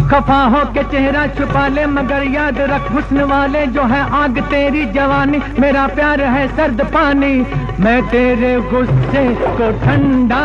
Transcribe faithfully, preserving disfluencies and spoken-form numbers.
खफा हो के चेहरा छुपा ले मगर याद रख हुस्न वाले जो है आग तेरी जवानी, मेरा प्यार है सर्द पानी, मैं तेरे गुस्से को ठंडा